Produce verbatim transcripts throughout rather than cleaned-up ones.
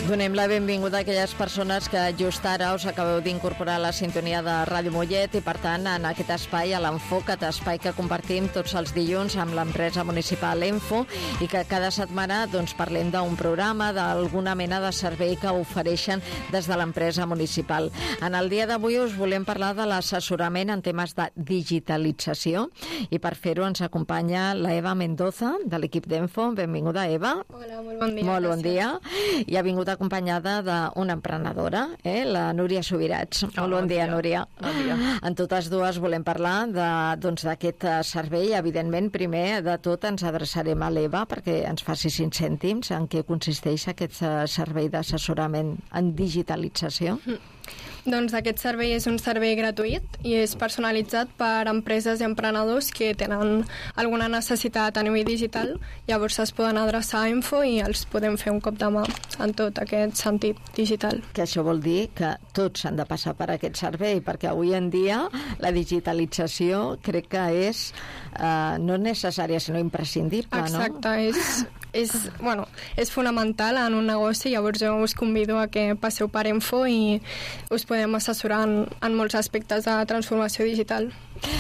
Donem la benvinguda a aquelles persones que just ara us acabeu d'incorporar a la sintonia de Ràdio Mollet i, per tant, en aquest espai, a l'Enfoca't, espai que compartim tots els dilluns amb l'empresa municipal Enfo i que cada setmana doncs, parlem d'un programa, d'alguna mena de servei que ofereixen des de l'empresa municipal. En el dia d'avui us volem parlar de l'assessorament en temes de digitalització i per fer-ho ens acompanya la Eva Mendoza de l'equip d'Enfo. Benvinguda, Eva. Hola, molt bon dia. Molt bon dia. I ha vingut acompanyada d'una emprenedora, eh? la Núria Subirats. Oh, molt bon, bon dia, dia, Núria. Bon dia. En totes dues volem parlar d'aquest doncs, servei. Evidentment, primer de tot ens adreçarem a l'Eva perquè ens faci cinc cèntims en què consisteix aquest servei d'assessorament en digitalització. Mm. Doncs aquest servei és un servei gratuït i és personalitzat per empreses i emprenedors que tenen alguna necessitat a nivell digital. Llavors es poden adreçar a Info i els podem fer un cop de mà en tot aquest sentit digital. Que això vol dir que tots han de passar per aquest servei, perquè avui en dia la digitalització crec que és eh, no necessària sinó imprescindible. Exacte, no? és, és, bueno, és fonamental en un negoci. Llavors jo us convido a que passeu per Info i us podem assessorar en, en molts aspectes de transformació digital.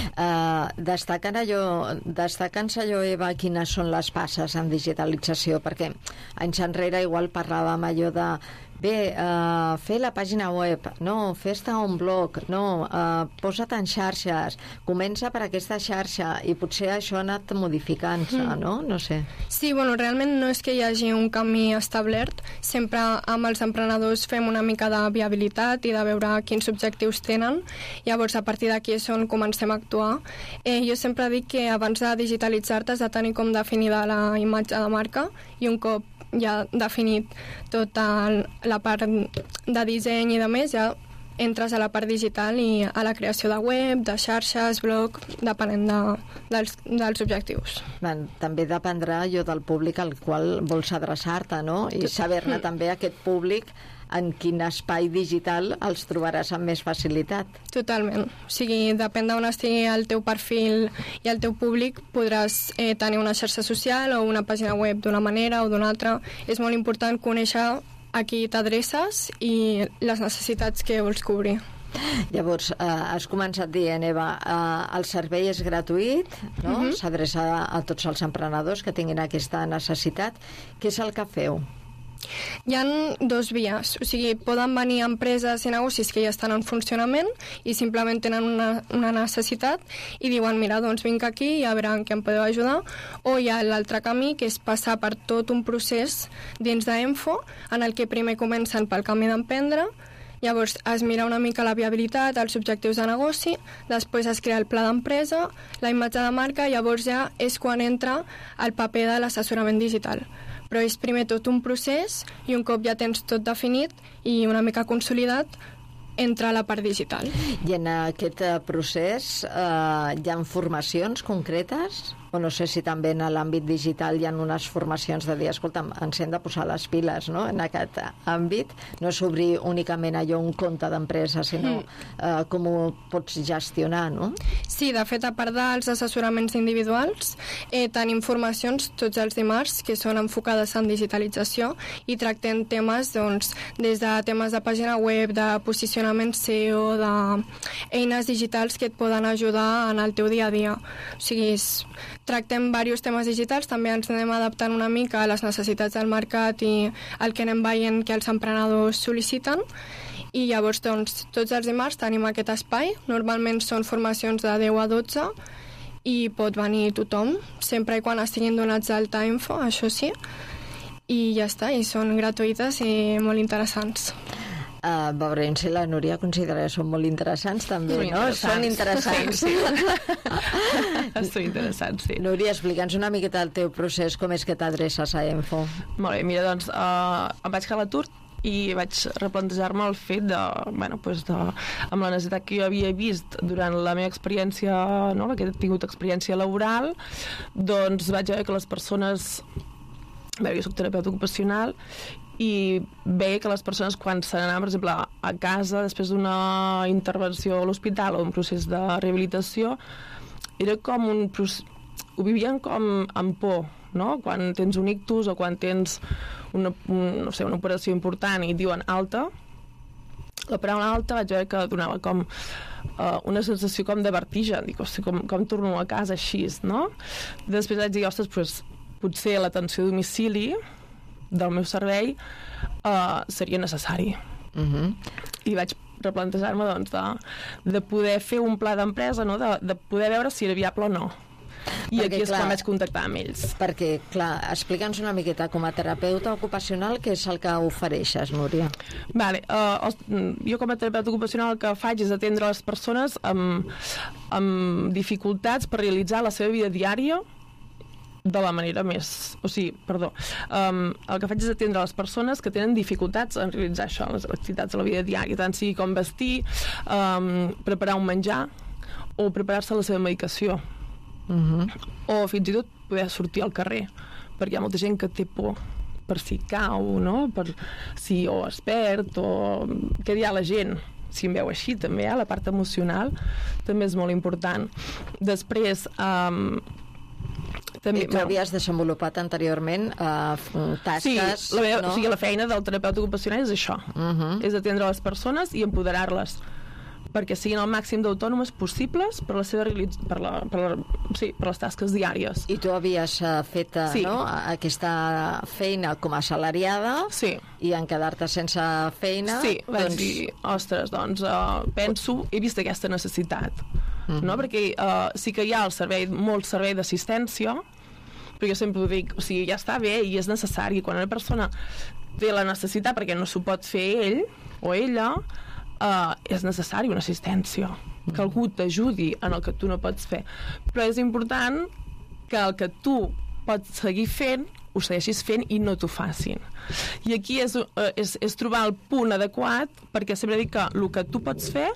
Uh, destaquen allò, destaquen allò, Eva, quines són les passes en digitalització, perquè anys enrere igual parlàvem allò de bé, uh, fer la pàgina web, no, fes-te un blog, no, uh, posa't en xarxes, comença per aquesta xarxa i potser això ha anat modificant-se, mm. no? No sé. Sí, bueno, realment no és que hi hagi un camí establert, sempre amb els emprenedors fem una mica de viabilitat i de veure quins objectius tenen, llavors a partir d'aquí és on comencem a actuar. Eh, jo sempre dic que abans de digitalitzar-te has de tenir com definida la imatge de marca i un cop ja definit tota la part de disseny i de més, ja entres a la part digital i a la creació de web, de xarxes, blog, depenent de, dels, dels objectius. Ben, també dependrà allò del públic al qual vols adreçar-te, no? I saber-ne mm. també aquest públic en quin espai digital els trobaràs amb més facilitat. Totalment. O sigui, depèn d'on estigui el teu perfil i el teu públic, podràs eh, tenir una xarxa social o una pàgina web d'una manera o d'una altra. És molt important conèixer a qui t'adreces i les necessitats que vols cobrir. Llavors, eh, has començat dient, Eva, eh, el servei és gratuït, no? Mm-hmm. S'adreça a tots els emprenedors que tinguin aquesta necessitat. Què és el que feu? Hi ha dos vies, o sigui, poden venir empreses i negocis que ja estan en funcionament i simplement tenen una, una necessitat i diuen, mira, doncs vinc aquí i a veure en què em podeu ajudar, o hi ha l'altre camí que és passar per tot un procés dins d'Enfo en el que primer comencen pel camí d'emprendre. Llavors es mira una mica la viabilitat, els objectius de negoci, després es crea el pla d'empresa, la imatge de marca, llavors ja és quan entra el paper de l'assessorament digital. Però és primer tot un procés i un cop ja tens tot definit i una mica consolidat, entra a la part digital. I en aquest procés eh, hi ha formacions concretes? O no sé si també en l'àmbit digital hi ha unes formacions de dir, escolta'm, ens hem de posar les piles, no?, en aquest àmbit. No és obrir únicament allò un compte d'empresa, sinó eh, com ho pots gestionar, no? Sí, de fet, a part dels assessoraments individuals, eh, tenim formacions tots els dimarts que són enfocades en digitalització i tractem temes, doncs, des de temes de pàgina web, de posicionament S E O, d'eines digitals que et poden ajudar en el teu dia a dia. O sigui, és tractem diversos temes digitals, també ens anem adaptant una mica a les necessitats del mercat i el que anem veient que els emprenedors sol·liciten i llavors doncs, tots els dimarts tenim aquest espai, normalment són formacions de deu a dotze i pot venir tothom, sempre i quan estiguin donats d'alta Info, això sí, i ja està, i són gratuïtes i molt interessants. Uh, veurem si la Núria considera que són molt interessants també, Són no? interessants. Són interessants. Sí, sí. Són interessants, sí. Núria, explica'ns una miqueta el teu procés, com és que t'adreces a Enfo. Molt bé, mira, doncs uh, em vaig quedar a l'atur i vaig replantejar-me el fet de, bueno, pues de, amb la necessitat que jo havia vist durant la meva experiència, no, la que he tingut experiència laboral, doncs vaig veure que les persones, bé, jo soc terapeuta ocupacional i veia que les persones quan se n'anaven, per exemple, a casa després d'una intervenció a l'hospital o un procés de rehabilitació, era com un procés, ho vivien com amb por, no? Quan tens un ictus o quan tens una, un, no sé, una operació important i et diuen alta, la paraula alta vaig veure que donava com uh, una sensació com de vertigen, dic, hosti, com, com torno a casa així, no? Després vaig dir, ostres, pues, potser l'atenció a domicili del meu servei uh, seria necessari. Uh-huh. I vaig replantejar-me doncs, de, de poder fer un pla d'empresa, no? de, de poder veure si era viable o no. I perquè, aquí és clar, quan vaig contactar amb ells. Perquè, clar, explica'ns una miqueta, com a terapeuta ocupacional, què és el que ofereixes, Núria? Vale, uh, jo com a terapeuta ocupacional el que faig és atendre les persones amb, amb dificultats per realitzar la seva vida diària de la manera més... O sigui, perdó, um, el que faig és atendre les persones que tenen dificultats en realitzar això, les activitats de la vida diària, tant sigui com vestir, um, preparar un menjar o preparar-se la seva medicació. Uh-huh. O fins i tot poder sortir al carrer, perquè hi ha molta gent que té por per si cau, no? Per si o es perd o què dirà la gent si em veu així també, eh? La part emocional també és molt important. Després um, també, I tu havies desenvolupat anteriorment uh, tasques, sí, la, meva, no? O sigui, la feina del terapeuta ocupacional és això, uh-huh. és atendre les persones i empoderar-les perquè siguin el màxim d'autònomes possibles per, la seva realitz... per, la... Per, la... Sí, per les tasques diàries. I tu havies uh, fet uh, sí. no? aquesta feina com a assalariada sí. i en quedar-te sense feina... Sí, vaig doncs... dir, ostres, doncs uh, penso, he vist aquesta necessitat, uh-huh. no? Perquè uh, sí que hi ha el servei, molt servei d'assistència, però jo sempre ho dic, o sigui, ja està bé i és necessari. Quan una persona té la necessitat perquè no s'ho pot fer ell o ella, Uh, és necessari una assistència, que algú t'ajudi en el que tu no pots fer, però és important que el que tu pots seguir fent ho segueixis fent i no t'ho facin, i aquí és, uh, és, és trobar el punt adequat, perquè sempre dic que el que tu pots fer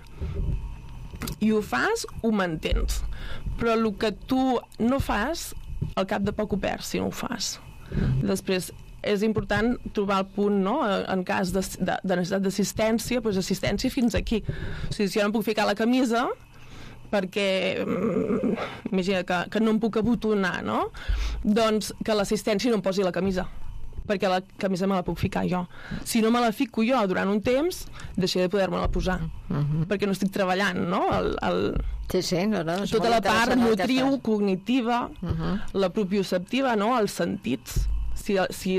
i ho fas, ho mantens, però el que tu no fas al cap de poc ho perds si no ho fas. Després és important trobar el punt, no? En cas de, de, de necessitat d'assistència, doncs assistència fins aquí. O sigui, si jo no em puc ficar la camisa perquè mm, imagina que, que no em puc abotonar, no? Doncs que l'assistència no em posi la camisa, perquè la camisa me la puc ficar jo. Si no me la fico jo durant un temps, deixaré de poder-me-la posar, uh-huh. perquè no estic treballant, no? El, el... Sí, sí, no, no, tota la part motriu, cognitiva, uh-huh. la propioceptiva, no? Els sentits. Si, si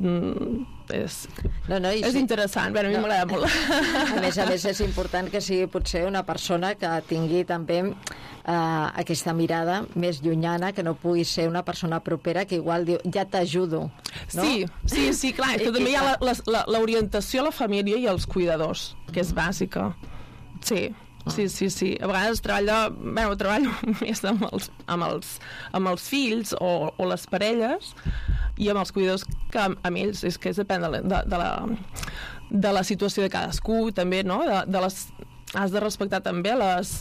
és, no, no, és sí. interessant, bé, a mi no. m'agrada molt. A més a més és important que sigui potser una persona que tingui també uh, aquesta mirada més llunyana, que no pugui ser una persona propera que igual diu, ja t'ajudo, no? Sí, sí, sí, clar, que també hi ha l'orientació a la família i als cuidadors, que és bàsica. Sí. Sí, sí, sí. A vegades treballa, bueno, treballo més amb els, amb els, amb els fills o, o les parelles i amb els cuidadors que amb, amb ells. És que és depèn de la, de, de, la, de la situació de cadascú, també, no? De, de les, has de respectar també les,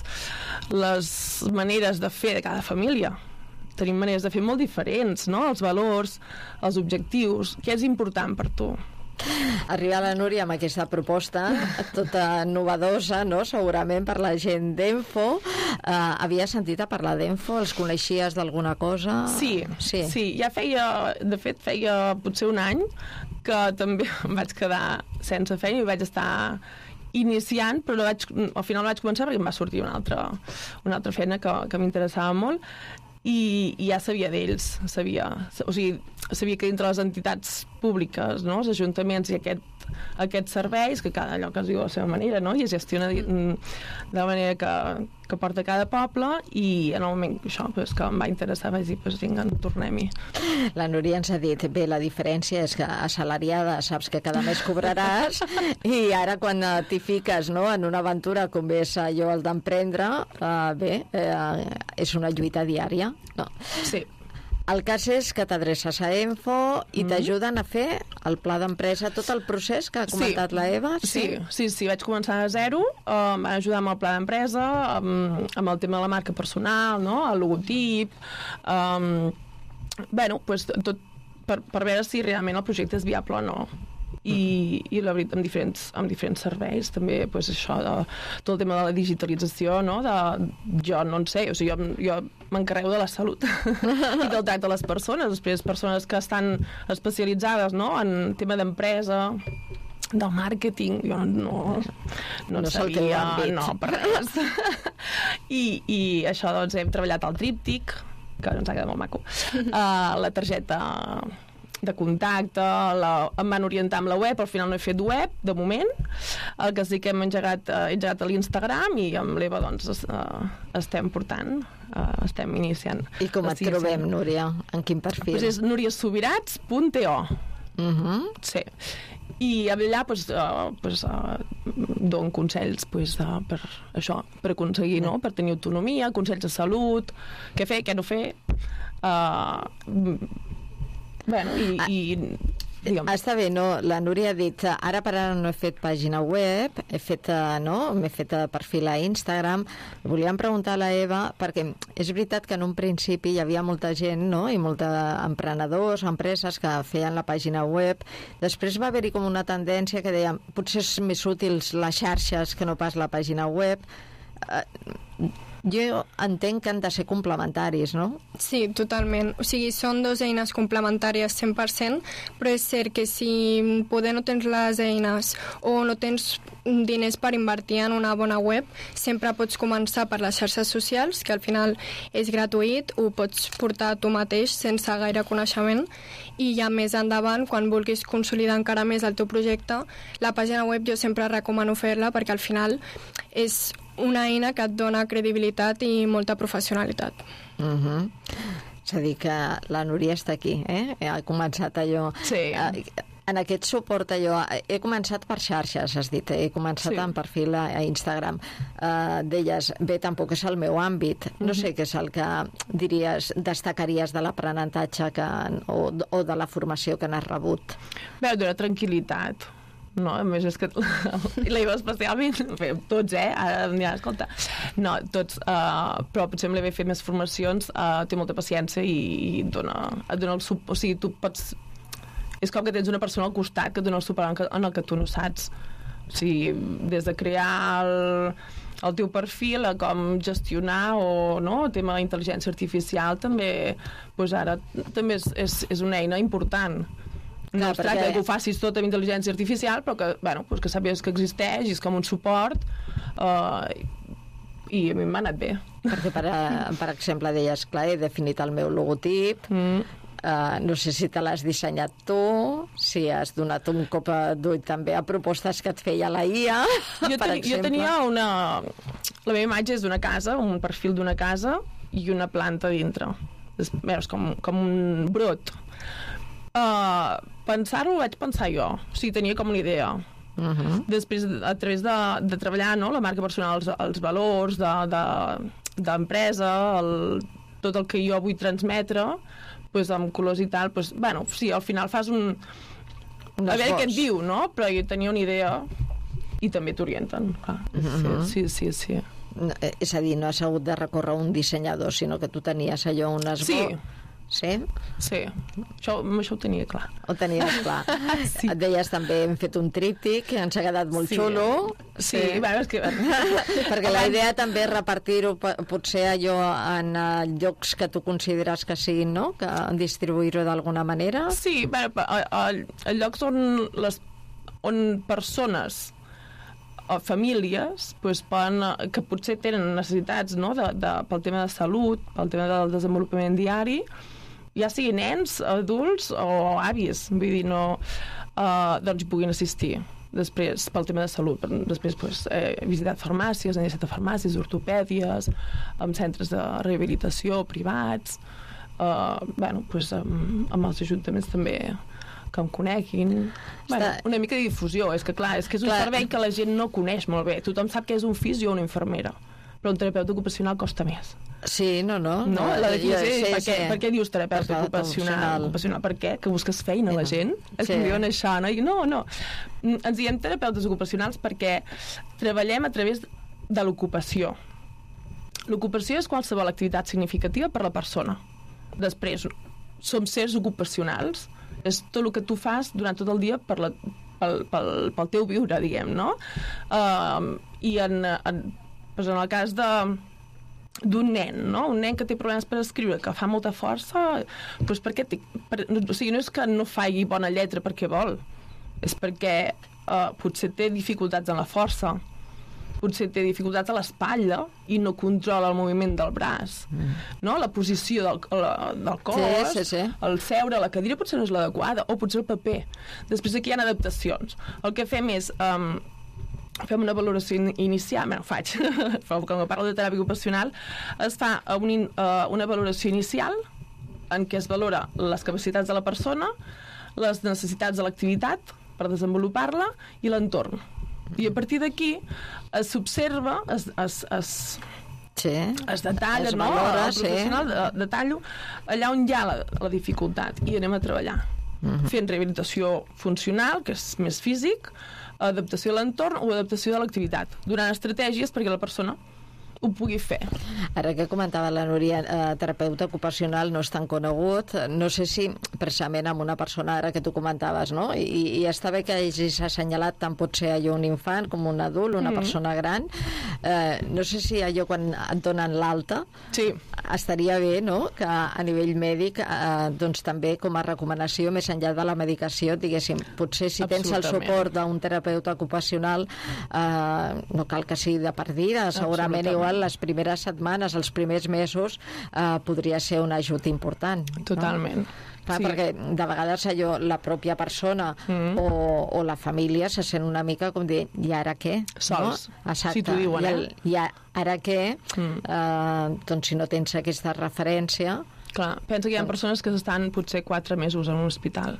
les maneres de fer de cada família. Tenim maneres de fer molt diferents, no? Els valors, els objectius, què és important per tu? Arriba la Núria amb aquesta proposta tota novedosa, no? Segurament per la gent d'Enfo. Uh, havies sentit a parlar d'Enfo? Els coneixies d'alguna cosa? Sí, sí, sí, ja feia, de fet feia potser un any que també em vaig quedar sense feina i vaig estar iniciant, però no vaig, al final vaig començar perquè em va sortir una altra, una altra feina que, que m'interessava molt. I, i ja sabia d'ells, sabia, o sigui, sabia que dintre les entitats públiques, no, els ajuntaments i aquest, aquests serveis, que cada lloc es diu a la seva manera, no, i es gestiona de, de la manera que, que porta cada poble, i en el moment això, pues, que em va interessar vaig dir, pues, vinga, tornem-hi. La Núria ens ha dit, bé, la diferència és que assalariada saps que cada mes cobraràs i ara quan t'hi fiques, no, en una aventura com és allò el d'emprendre, uh, bé, uh, és una lluita diària. No. Sí. El cas és que t'adreces a Enfo i mm. t'ajuden a fer el pla d'empresa, tot el procés que ha comentat sí. la Eva. Sí? sí, sí, sí, vaig començar a zero, um, van ajudar amb el pla d'empresa, um, amb el tema de la marca personal, no? El logotip, um, bueno, pues, tot per, per veure si realment el projecte és viable o no. i, i la veritat, amb diferents, amb diferents serveis també, pues, això de, tot el tema de la digitalització, no? De, jo no en sé, o sigui, jo, jo m'encarrego de la salut i del tracte de les persones, després persones que estan especialitzades, no? En tema d'empresa, del màrqueting, jo no, no, no sabia, no, per res. I, I això, doncs, hem treballat al tríptic, que ens ha quedat molt maco, uh, la targeta de contacte, la, em van orientar amb la web, al final no he fet web, de moment. El que sí que hem engegat, uh, engegat a l'Instagram i amb l'Eva, doncs, uh, estem portant, uh, estem iniciant. I com et trobem, Núria? En quin perfil? Pues és núria subirats punt to. Uh-huh. Sí. I allà pues, uh, pues, uh, dono consells pues, uh, per això, per aconseguir, no? Per tenir autonomia, consells de salut, què fer, què no fer. Uh, bueno, i, ah. i digue'm. Està bé, no? La Núria ha dit, ara per ara no he fet pàgina web, he fet, no? M'he fet perfil a Instagram. Volíem preguntar a la Eva, perquè és veritat que en un principi hi havia molta gent, no? I molts emprenedors, empreses que feien la pàgina web. Després va haver-hi com una tendència que deia, potser és més útils les xarxes que no pas la pàgina web. Jo entenc que han de ser complementaris, no? Sí, totalment. O sigui, són dues eines complementàries cent per cent, però és cert que si poder no tens les eines o no tens diners per invertir en una bona web, sempre pots començar per les xarxes socials, que al final és gratuït, ho pots portar tu mateix sense gaire coneixement, i ja més endavant, quan vulguis consolidar encara més el teu projecte, la pàgina web jo sempre recomano fer-la perquè al final és una eina que et dona credibilitat i molta professionalitat. Uh-huh. És a dir, que la Núria està aquí, eh? Ha començat allò... Sí. En aquest suport allò... He començat per xarxes, has dit, he començat sí. en perfil a, a Instagram. Uh, deies, bé, tampoc és el meu àmbit. No uh-huh. sé què és el que diries, destacaries de l'aprenentatge que, o, o de la formació que n'has rebut. Bé, dona tranquil·litat. No, a més és que l'Eva especialment, tots, eh? Ara em dirà, escolta. No, tots, uh, però potser amb l'Eva he fet més formacions, uh, té molta paciència i, i et dona, et dona el suport. O sigui, tu pots... És com que tens una persona al costat que et dona el suport en, que, en el que tu no saps. O sigui, des de crear el, el teu perfil, a com gestionar o no, el tema d'intel·ligència artificial també, doncs ara també és, és, és una eina important. No es tracta perquè... que ho facis tot amb intel·ligència artificial, però que, bueno, pues que sàpies que existeix i és com un suport, uh, i a mi m'ha anat bé. Perquè, per, per exemple, deies, clar, he definit el meu logotip, mm. uh, no sé si te l'has dissenyat tu, si has donat un cop d'ull també a propostes que et feia la I A, jo per ten, exemple. Jo tenia una... La meva imatge és d'una casa, un perfil d'una casa i una planta dintre. És, veus, com, com un brot. Uh, pensar-ho vaig pensar jo, o sigui, tenia com una idea. Uh-huh. Després, a través de, de treballar, no, la marca personal, els, els valors de, de, d'empresa, el, tot el que jo vull transmetre, pues, amb colors i tal, pues, bueno, sí, al final fas un... un a veure què et diu, no? Però jo tenia una idea i també t'orienten, clar. Uh-huh. Sí, sí, sí, sí. No, és a dir, no has hagut de recórrer un dissenyador, sinó que tu tenies allò un esbós. Sí. Sí? Sí, això, això ho tenia clar. Ho tenies clar. Sí. Et deies també, hem fet un tríptic, que ens ha quedat molt sí. xulo. Sí, sí. Bueno, és que... Perquè la idea també és repartir-ho potser allò en llocs que tu consideres que siguin, no? Que distribuir-ho d'alguna manera. Sí, bueno, a, a, a llocs on, les, on persones o famílies pues, poden, que potser tenen necessitats, no? de, de, pel tema de salut, pel tema del desenvolupament diari, ja siguin nens, adults o avis, vull dir, no, uh, doncs puguin assistir després pel tema de salut. Després pues, he visitat farmàcies, he visitat farmàcies, ortopèdies, amb centres de rehabilitació privats, uh, bueno, pues, amb, amb els ajuntaments també que em coneguin. Bueno, una mica de difusió, és que clar, és que és un clar. servei que la gent no coneix molt bé. Tothom sap que és un fisio o una infermera, però un terapeuta ocupacional costa més. Sí, no, no. No, no la definició és, sí, per, sí. què, per què dius terapeuta ocupacional? ocupacional? Per què? Que busques feina a la gent? És sí. que em diuen això, no? I no, no. Ens diem terapeutes ocupacionals perquè treballem a través de l'ocupació. L'ocupació és qualsevol activitat significativa per la persona. Després, som sers ocupacionals és tot el que tu fas durant tot el dia per la, pel, pel, pel teu viure, diguem, no? Uh, I en, en, doncs en el cas de d'un nen, no? Un nen que té problemes per escriure, que fa molta força, doncs per què té, per, o sigui, no és que no faci bona lletra perquè vol, és perquè uh, potser té dificultats en la força, potser té dificultats a l'espatlla i no controla el moviment del braç, mm. no? La posició del, la, del cos, sí, sí, sí. el seure a la cadira potser no és l'adequada, o potser el paper. Després aquí hi ha adaptacions. El que fem és... Um, fem una valoració inicial, bé, no faig, però quan parlo de teràpia ocupacional, es fa un, uh, una valoració inicial en què es valora les capacitats de la persona, les necessitats de l'activitat per desenvolupar-la i l'entorn. I a partir d'aquí s'observa, es, es, es, sí. es detalla, es no? valora, El professional sí. de, detallo allà on hi ha la, la dificultat i anem a treballar. Uh-huh. Fent rehabilitació funcional, que és més físic, adaptació a l'entorn o adaptació de l'activitat, donant estratègies perquè la persona ho pugui fer. Ara que comentava la Núria, eh, terapeuta ocupacional no és tan conegut, no sé si precisament amb una persona ara que tu comentaves, no? I, i està bé que hagis assenyalat tant pot ser allò un infant com un adult, una mm. persona gran. Eh, no sé si allò quan et donen l'alta sí. estaria bé, no?, que a nivell mèdic eh, doncs també com a recomanació, més enllà de la medicació, diguéssim, potser si tens el suport d'un terapeuta ocupacional eh, no cal que sigui de per vida, segurament igual les primeres setmanes, els primers mesos eh, podria ser un ajut important. Totalment. No? Clar, sí. Perquè de vegades allò, la pròpia persona mm. o, o la família se sent una mica com dir, i ara què? Sols, no? Exacte. si t'ho diuen, I, el, eh? I ara què? Mm. Eh, doncs si no tens aquesta referència... Clar, pensa que hi ha persones que estan potser quatre mesos en un hospital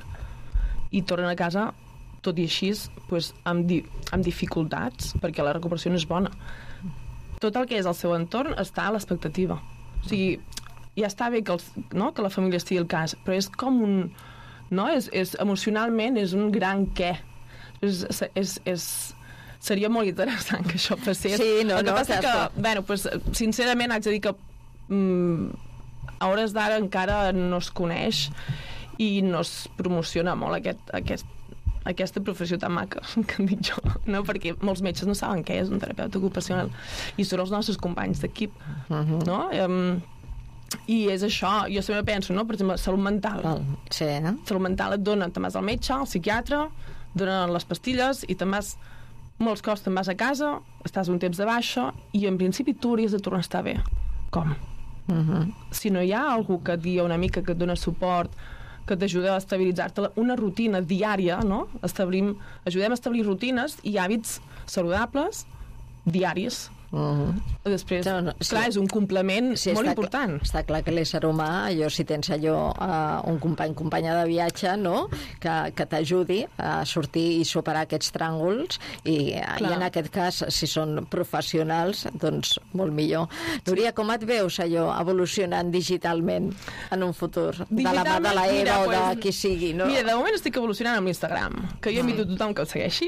i tornen a casa tot i així pues, amb, di amb dificultats, perquè la recuperació no és bona. Tot el que és el seu entorn està a l'expectativa. O sigui, ja està bé que, els, no? que la família estigui al cas, però és com un... No? És, és, emocionalment és un gran què. És, és, és, seria molt interessant que això passés. Sí, no, el que no, passa que, bueno, pues, sincerament, haig de dir que mm, a hores d'ara encara no es coneix i no es promociona molt aquest, aquest aquesta professió tan maca que em dic jo, no? Perquè molts metges no saben què és un terapeuta ocupacional i són els nostres companys d'equip, uh-huh. no? Um, i és això, jo sempre penso, no? Per exemple, salut mental. Val. Sí, eh? Salut mental et dona, te'n vas al metge, al psiquiatre, donen les pastilles i te'n vas, molts cops te'n vas a casa, estàs un temps de baixa i en principi tu hauries de tornar a estar bé. Com? Uh-huh. Si no hi ha algú que et digui una mica que et dona suport, que t'ajuda a estabilitzar-te una rutina diària, no? Establim, ajudem a establir rutines i hàbits saludables diaris. Uh-huh. Després, no, no, clar, sí. és un complement sí, molt està important. Clar, està clar que l'ésser humà, allò, si tens allò uh, un company, companya de viatge, no?, que, que t'ajudi a sortir i superar aquests tràngols i, i en aquest cas, si són professionals, doncs molt millor. Núria, com et veus allò evolucionant digitalment en un futur? De la mà de la Eva mira, o de pues, qui sigui, no? Mira, de moment estic evolucionant amb l'Instagram, que jo invito a tothom que el segueixi.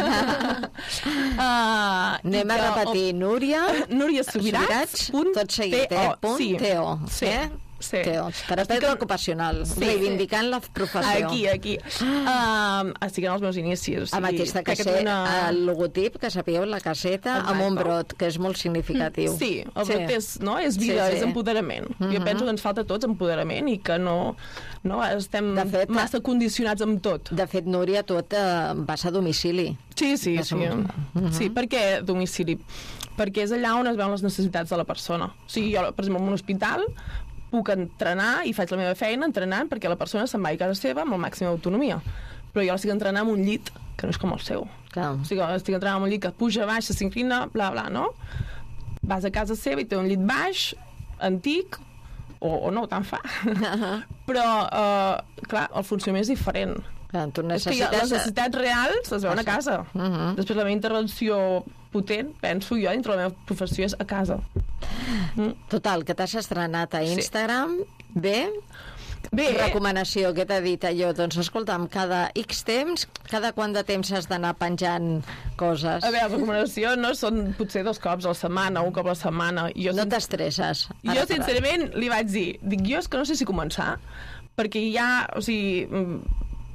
uh, Anem a repetir, no? Núria, Núria Subirats, Subirats tot seguit, eh? Punt sí. T O. Sí. Eh? Sí. Terapeuta ocupacional, sí, reivindicant sí. la professió. Aquí, aquí. Um, estic en els meus inicis. O sigui, amb aquesta caseta, una... el logotip, que sapigueu, la caseta, exacte. Amb un brot, que és molt significatiu. Sí, el sí. brot és, no? és vida, sí, sí. és empoderament. Mm-hmm. Jo penso que ens falta a tots empoderament i que no, no estem fet, massa condicionats amb tot. De fet, Núria, tu et vas a domicili. Sí, sí, sí. Mm-hmm. Sí, per què domicili? Perquè és allà on es veuen les necessitats de la persona. O sigui, jo, per exemple, en un hospital puc entrenar i faig la meva feina entrenant perquè la persona se'n va a casa seva amb la màxima autonomia. Però jo l'estic entrenant en un llit que no és com el seu. Clar. O sigui, estic entrenant en un llit que puja, baixa, s'inclina, bla, bla, no? Vas a casa seva i té un llit baix, antic, o, o no, tant fa. Uh-huh. Però, uh, clar, el funcionament és diferent. Clar, tu necessites... És que les necessitats reals es veuen a casa. Uh-huh. Després la meva intervenció potent, penso jo, dintre la meva professió és a casa. Mm. Total, que t'has estrenat a Instagram, sí. bé... Bé. Recomanació, què t'ha dit allò? Doncs escolta'm, cada X temps, cada quant de temps has d'anar penjant coses? A veure, recomanació no són potser dos cops a la setmana, un cop a la setmana. Jo, no t'estresses? Jo, sincerament, li vaig dir, dic, jo és que no sé si començar, perquè ja, o sigui,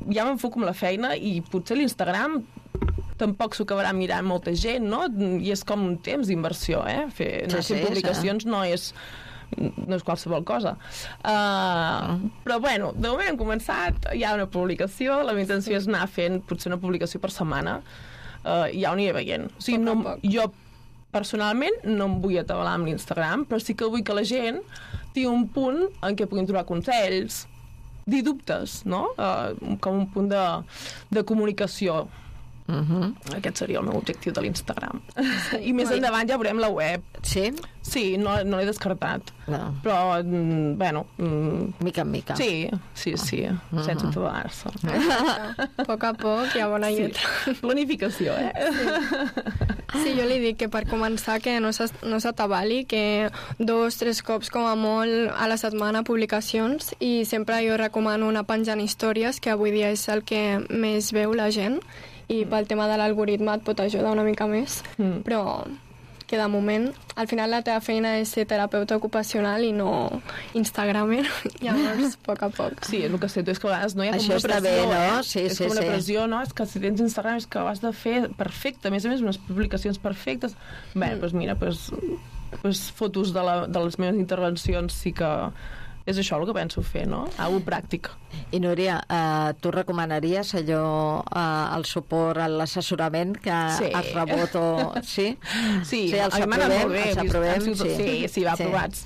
ja m'enfoco amb la feina i potser l'Instagram tampoc s'ho acabarà mirant molta gent, no? I és com un temps d'inversió, eh? Fer, anar Sí, fent sí, publicacions sí. no és no és qualsevol cosa. Uh, però bueno, de moment hem començat, hi ha una publicació, la meva intenció és anar fent potser una publicació per setmana, uh, i ja ho aniré veient. O sigui, no, jo personalment no em vull atabalar amb l'Instagram, però sí que vull que la gent tingui un punt en què puguin trobar consells, dir dubtes, no? Uh, com un punt de, de comunicació. Uh-huh. Aquest seria el meu objectiu de l'Instagram. I més endavant ja veurem la web. Sí? Sí, no, no l'he descartat. No. Però, mm, bueno... Mm, mica en mica. Sí, sí, sí, uh-huh. sense atabalar-se. A poc a poc hi ha bona lletra. Sí. Planificació, eh? Sí. Sí, jo li dic que per començar que no s'atabali, que dos, tres cops com a molt a la setmana publicacions, i sempre jo recomano anar penjant històries, que avui dia és el que més veu la gent, i pel tema de l'algoritme et pot ajudar una mica més, mm. però que de moment, al final la teva feina és ser terapeuta ocupacional i no instagramer, llavors, a poc a poc. Sí, és el que sento, és que a vegades no hi ha Això com una està pressió, bé, no? eh? Sí, és sí, com una sí. pressió, no? És que si tens Instagram és que ho has de fer perfecte, a més a més, unes publicacions perfectes. Bé, doncs pues mira, pues, pues fotos de, la, de les meves intervencions sí que... És això el que penso fer, no? Algo pràctic. I Núria, eh, tu recomanaries allò, eh, el suport, l'assessorament que Sí. has rebut o... Sí? Sí, sí els a mi m'ha anat molt bé. els aprovem, Sí, sí, sí, va, Sí. aprovats.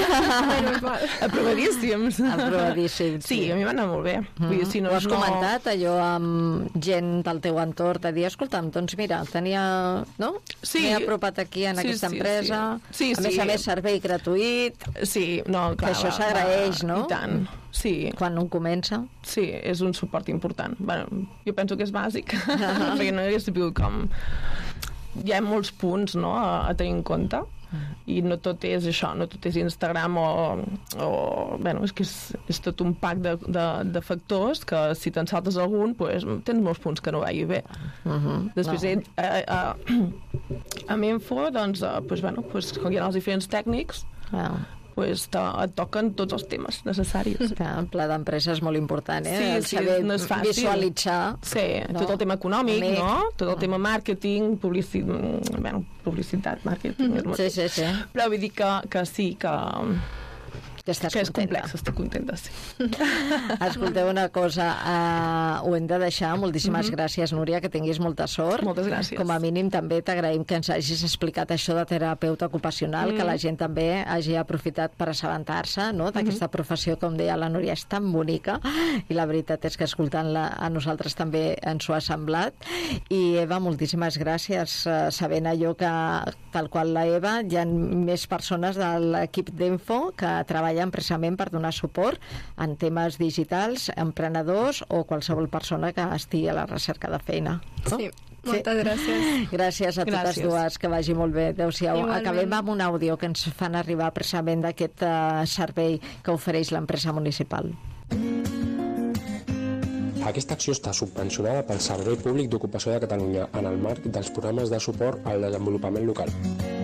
Aprovadíssims. Aprovadíssims, sí. Sí, a mi m'ha anat molt bé. Vull dir, si no, Ho has no... comentat allò amb gent del teu entorn de dir, escolta'm, doncs mira, tenia, no? Sí. M'he apropat aquí en Sí, aquesta sí, empresa, sí. Sí, a més sí. a més servei gratuït, Sí, no, clar, això va, s'agraeix, va, no? I tant, sí. quan un comença. Sí, és un suport important. Bueno, jo penso que és bàsic, perquè no hagués sabut com... Hi ha molts punts, no?, a, a tenir en compte, i no tot és això, no tot és Instagram o... o bueno, és que és, és tot un pack de, de, de factors que si te'n saltes algun, pues, tens molts punts que no vagi bé. Uh-huh. Després, no. a, a, a Menfo, doncs, a, pues, bueno, pues, com hi ha els diferents tècnics, Ah. pues, te, et toquen tots els temes necessaris. Clar, el pla d'empresa és molt important, eh? Sí, El sí, saber no és fàcil. visualitzar. Sí, no? tot el tema econòmic, Amic. no? Tot el tema màrqueting, publici... bueno, publicitat, màrqueting... Mm -hmm. Sí, sí, sí. Però vull dir que, que sí, que, Que estàs que és contenta. complex, estic contenta, sí. Escolteu una cosa, uh, ho hem de deixar. Moltíssimes mm -hmm. gràcies, Núria, que tinguis molta sort. Moltes gràcies. Com a mínim també t'agraïm que ens hagis explicat això de terapeuta ocupacional, mm. que la gent també hagi aprofitat per assabentar-se, no?, d'aquesta mm -hmm. professió, com deia la Núria, és tan bonica, i la veritat és que escoltant-la a nosaltres també ens ho ha semblat. I Eva, moltíssimes gràcies, uh, sabent allò que, tal qual la Eva, hi ha més persones de l'equip d'Enfo que treballen precisament per donar suport en temes digitals, emprenedors o qualsevol persona que estigui a la recerca de feina. No? Sí, moltes sí. gràcies. Gràcies a totes Gràcies. dues, que vagi molt bé. Adéu-siau. Igualment. Acabem amb un àudio que ens fan arribar precisament d'aquest uh, servei que ofereix l'empresa municipal. Aquesta acció està subvencionada pel Servei Públic d'Ocupació de Catalunya en el marc dels programes de suport al desenvolupament local.